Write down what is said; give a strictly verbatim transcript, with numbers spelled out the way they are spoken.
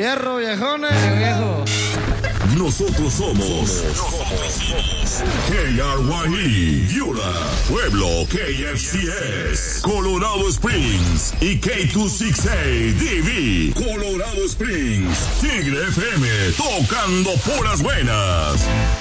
Fierro, viejones. Qué viejo. Nosotros somos, nosotros somos K R Y E, Yura, Pueblo, K F C S, Colorado Springs y K doscientos sesenta y ocho D V, Colorado Springs, Tigre F M, tocando puras buenas.